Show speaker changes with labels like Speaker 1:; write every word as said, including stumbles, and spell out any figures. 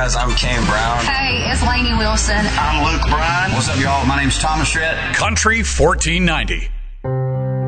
Speaker 1: guys? I'm Kane Brown.
Speaker 2: Hey, it's Lainey Wilson.
Speaker 3: I'm Luke Bryan.
Speaker 4: What's up, y'all? My name's Thomas Rhett.
Speaker 5: Country fourteen ninety.